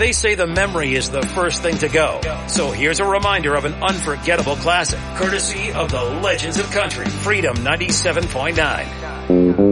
They say the memory is the first thing to go. So here's a reminder of an unforgettable classic, courtesy of the Legends of Country, Freedom 97.9.